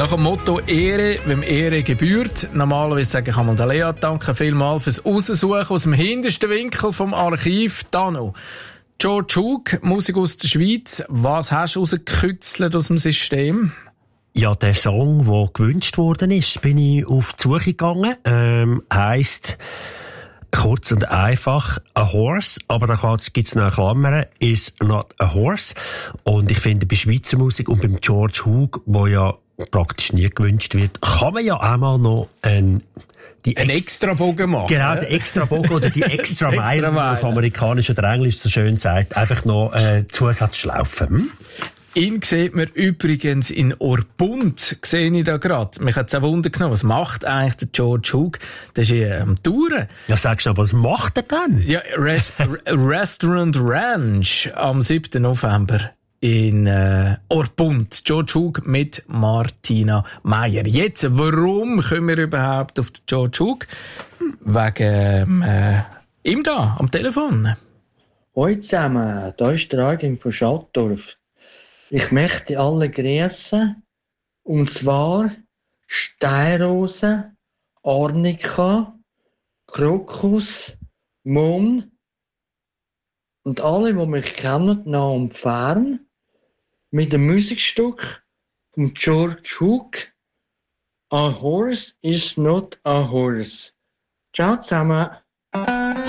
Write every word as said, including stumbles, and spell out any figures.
Nach dem Motto Ehre, wem Ehre gebührt. Normalerweise sage ich einmal der Lea, danke vielmals fürs Raussuchen aus dem hintersten Winkel vom Archiv. Dano, George Hug, Musik aus der Schweiz. Was hast du rausgekützelt aus dem System? Ja, der Song, der gewünscht worden ist, bin ich auf die Suche gegangen. Ähm, heisst kurz und einfach a horse, aber da gibt es noch eine Klammer, is not a horse. Und ich finde, bei Schweizer Musik und beim George Hug, wo ja praktisch nie gewünscht wird, kann man ja einmal noch ein die Ein extra Bogen machen. Genau, der extra Bogen oder die extra Meile, wie man auf Amerikanisch oder Englisch so schön sagt, einfach noch äh, Zusatzschlaufen. Hm? Ihn sieht man übrigens in Orpund, sehe ich da gerade. Mich hat es auch Wunder genommen, was macht eigentlich der George Hug? Der ist hier am Touren. Ja, sagst du noch, was macht er denn? Ja, Res- Restaurant Ranch am siebten November in äh, Orpund. George Hug mit Martina Meyer. Jetzt, warum kommen wir überhaupt auf den George Hug? Wegen äh, ihm da, am Telefon. Hallo zusammen, da ist der Eugen von Schattdorf. Ich möchte alle grüßen, und zwar Steinrose, Arnika, Krokus, Mumm und alle, die mich kennen, nah und fern, mit dem Musikstück von George Hug, A Horse is not a Horse. Ciao zusammen.